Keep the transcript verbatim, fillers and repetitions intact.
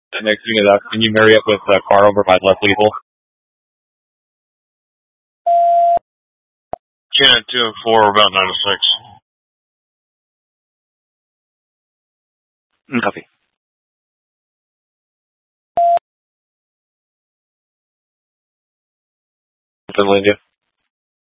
And next thing is, uh, can you marry up with a uh, car over by less lethal? ten, two, and four are about nine to six. Copy. Finlandia.